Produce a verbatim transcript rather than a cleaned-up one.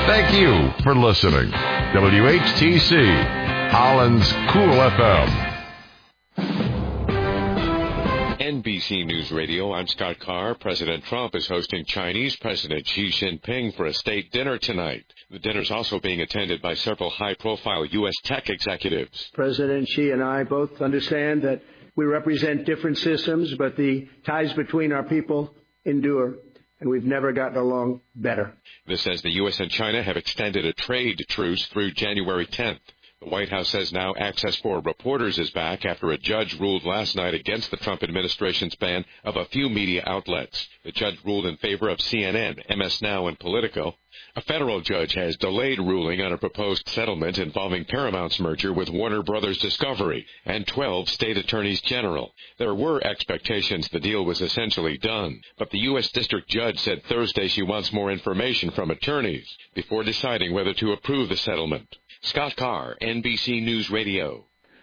Thank you for listening. W H T C, Holland's Cool F M. N B C News Radio, I'm Scott Carr. President Trump is hosting Chinese President Xi Jinping for a state dinner tonight. The dinner is also being attended by several high-profile U S tech executives. President Xi and I both understand that we represent different systems, but the ties between our people endure, and we've never gotten along better. This as the U S and China have extended a trade truce through January tenth. The White House says now access for reporters is back after a judge ruled last night against the Trump administration's ban of a few media outlets. The judge ruled in favor of C N N, M S Now, and Politico. A federal judge has delayed ruling on a proposed settlement involving Paramount's merger with Warner Brothers Discovery and twelve state attorneys general. There were expectations the deal was essentially done, but the U S district judge said Thursday she wants more information from attorneys before deciding whether to approve the settlement. Scott Carr, N B C News Radio.